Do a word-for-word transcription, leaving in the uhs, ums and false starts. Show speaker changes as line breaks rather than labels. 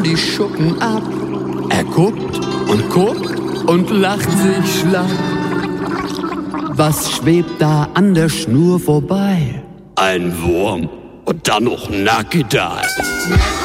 fallen die Schuppen ab. Er guckt und guckt und lacht sich schlapp. Was schwebt da an der Schnur vorbei?
Ein Wurm und dann noch Nackedei.